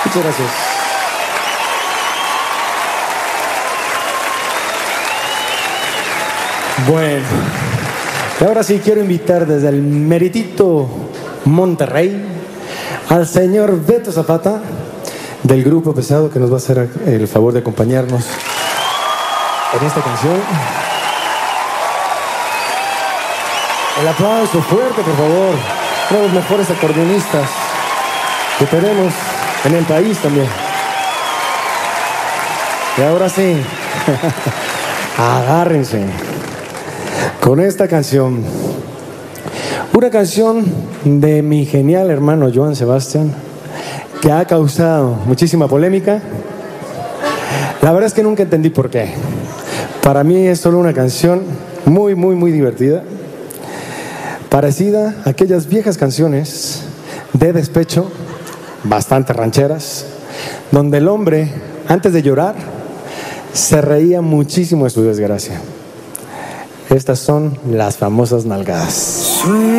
Muchas gracias. Bueno, y ahora sí quiero invitar desde el meritito Monterrey al señor Beto Zapata del Grupo Pesado, que nos va a hacer el favor de acompañarnos en esta canción. El aplauso fuerte, por favor. Uno de los mejores acordeonistas que tenemos en el país también. Y ahora sí, agárrense con esta canción. Una canción de mi genial hermano Joan Sebastián, que ha causado muchísima polémica. La verdad es que nunca entendí por qué. Para mí es solo una canción muy, muy, muy divertida, parecida a aquellas viejas canciones de despecho, bastante rancheras, donde el hombre, antes de llorar, se reía muchísimo de su desgracia. Estas son las famosas nalgadas.